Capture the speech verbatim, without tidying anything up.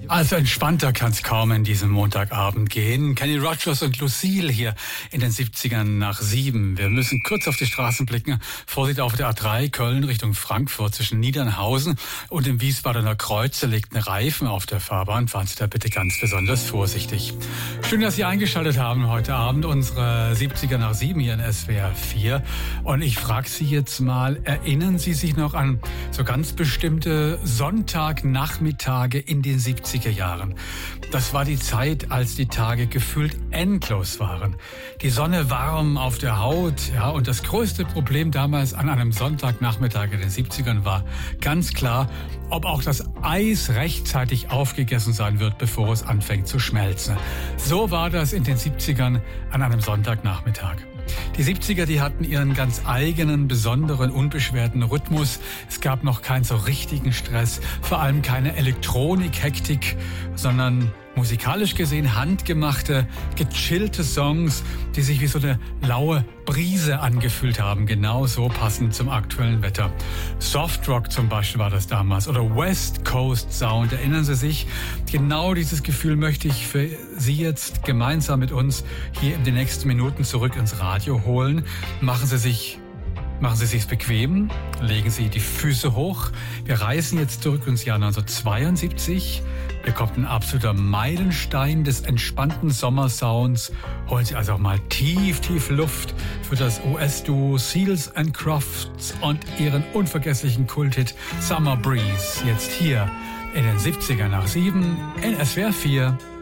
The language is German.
Also entspannter kann es kaum in diesem Montagabend gehen. Kenny Rogers und Lucille hier in den siebzigern nach sieben. Wir müssen kurz auf die Straßen blicken. Vorsicht auf der A drei, Köln Richtung Frankfurt zwischen Niedernhausen und dem Wiesbadener Kreuz liegt ein Reifen auf der Fahrbahn. Fahren Sie da bitte ganz besonders vorsichtig. Schön, dass Sie eingeschaltet haben heute Abend. Unsere siebziger nach sieben hier in S W R vier. Und ich frage Sie jetzt mal, erinnern Sie sich noch an so ganz bestimmte Sonntagnachmittage in den siebziger Jahren. Das war die Zeit, als die Tage gefühlt endlos waren. Die Sonne warm auf der Haut, ja, und das größte Problem damals an einem Sonntagnachmittag in den siebzigern war ganz klar, ob auch das Eis rechtzeitig aufgegessen sein wird, bevor es anfängt zu schmelzen. So war das in den siebzigern an einem Sonntagnachmittag. Die siebziger, die hatten ihren ganz eigenen, besonderen, unbeschwerten Rhythmus. Es gab noch keinen so richtigen Stress, vor allem keine Elektronik-Hektik, sondern musikalisch gesehen handgemachte, gechillte Songs, die sich wie so eine laue Brise angefühlt haben, genau so passend zum aktuellen Wetter. Softrock zum Beispiel war das damals oder West Coast Sound, erinnern Sie sich? Genau dieses Gefühl möchte ich für Sie jetzt gemeinsam mit uns hier in den nächsten Minuten zurück ins Radio holen. Machen Sie sich Machen Sie sich's bequem, legen Sie die Füße hoch. Wir reisen jetzt zurück ins Jahr neunzehnhundertzweiundsiebzig. Hier kommt ein absoluter Meilenstein des entspannten Sommersounds. Holen Sie also auch mal tief, tief Luft für das U S-Duo Seals and Crofts und ihren unvergesslichen Kulthit Summer Breeze. Jetzt hier in den siebzigern nach sieben in S W R vier.